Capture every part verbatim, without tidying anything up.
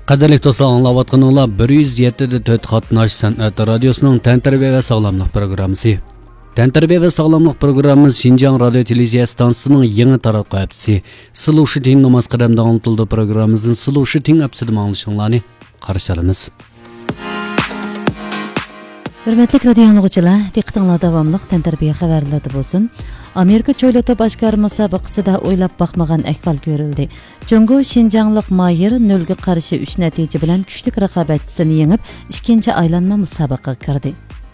Qadirlik dostlar, anlayotganinglar bir yuz yetti nokta to'rt Qatnash san'at radiosuning tantarbiya va sog'lomlik programmasi. Tantarbiya va sog'lomlik programmamiz Xinjiang radio televiziya stansiyasining yangi taratquv haftasasi. Sulushting namoz qadamda anlatıldı programmamizning Sulushting haftasida ma'lumotlarni qarshi olamiz. Hürmetli radio anlıqçılar, diqqətinizə davamlıq tantarbiya xəbərləri bolsun. Amerika çoylatıb aşkar müsabaqasida o'ylab baxmagan ahvol ko'rildi. Jungo Xinjianglik Mayir nolga qarshi uch natija bilan kuchlik raqobatchisini yengib, ikkinchi aylanma musobaqaga kirdi.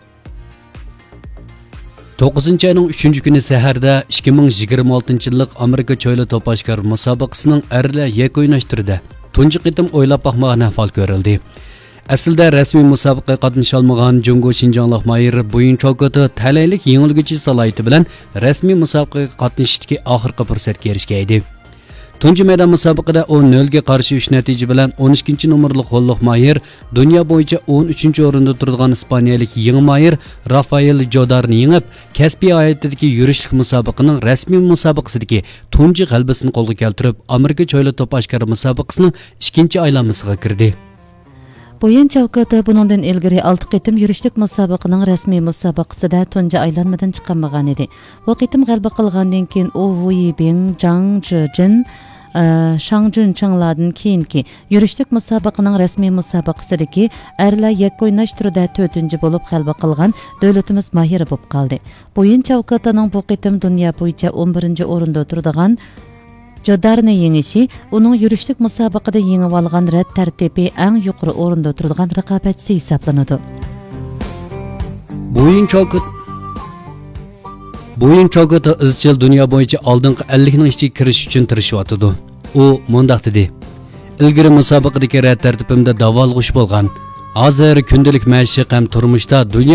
to'qqizinchi ayning uchinchi kuni saharda ikki ming yigirma oltinchi yillik Amerika choyla to'p aşkar musobaqasining erlar yakunlashtirdi. Tunji qitim o'ylab baxmagan ahvol ko'rildi. Aslida rasmiy musobaqaga qatnasha olmagan Jungo Xinjianglik Mayir bo'yin chokoti talaylik yengilguchi salohiyati bilan rasmiy musobaqaga qatnashishdagi oxirgi fursatga erishgan edi. Tunji maydon musobaqada u nol ga qarshi uch natija bilan o'n ikkinchi nomerli qo'lliq Mayir dunyo bo'yicha o'n uchinchi o'rinda turadigan ispaniyalik yangi Mayir Rafael Jodarni yengib, kasbiy hayotidagi yurishlik musobaqaning rasmiy musobaqasidagi tunji g'alabasini qo'lga keltirib, Amerika choyla to'p aşkar musobaqasining ikkinchi aylanmasiga kirdi. Bo'yin chavkati buningdan ilgari olti qitim yurishlik musobaqaning rasmiy musobaqasida tunji aylanmadan chiqmagan edi. Bu qitim g'alaba qilgandan keyin u Wu Yibing, Zhang Zhijin, Shang Junchanglardan keyingi yurishlik musobaqaning rasmiy musobaqasidagi erlar yakunlash turida to'rtinchi bo'lib g'alaba qilgan davlatimiz Mahir bo'lib qoldi. Bo'yin chavkatining bu qitim dunyo bo'yicha o'n birinchi o'rinda turadigan Jodarni yengishi uning yurishlik musobaqada yengib olgan rad tartibi eng yuqori o'rinda turadigan raqobatchi hisoblanadi. Bo'yin chokot Bo'yin chokoti izchil dunyo bo'yicha oldingi ellik ning ichiga kirish uchun tirishyotdi. U mundaq dedi: "Ilgari musobaqadagi rad tartibimda davolg'ish bo'lgan. Hozir kundalik maishiy ham turmushda dunyo